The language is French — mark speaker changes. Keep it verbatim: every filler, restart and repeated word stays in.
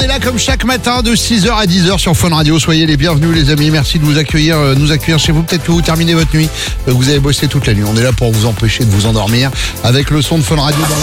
Speaker 1: est là comme chaque matin de six heures à dix heures sur Fun Radio. Soyez les bienvenus les amis, merci de vous accueillir, euh, nous accueillir chez vous. Peut-être que vous terminez votre nuit, euh, vous avez bossé toute la nuit. On est là pour vous empêcher de vous endormir avec le son de Fun Radio dans